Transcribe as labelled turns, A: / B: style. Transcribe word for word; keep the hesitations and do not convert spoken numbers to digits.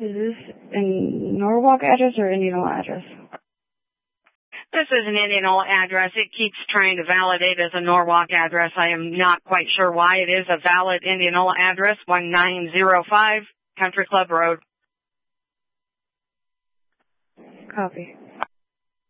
A: Is this a Norwalk address or Indianola address?
B: This is an Indianola address. It keeps trying to validate as a Norwalk address. I am not quite sure why. It is a valid Indianola address, one nine zero five Country Club Road.
A: Copy.